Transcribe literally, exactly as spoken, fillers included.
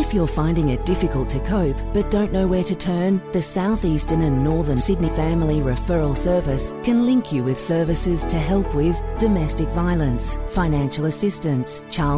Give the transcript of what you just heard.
If you're finding it difficult to cope but don't know where to turn, the South Eastern and Northern Sydney Family Referral Service can link you with services to help with domestic violence, financial assistance, child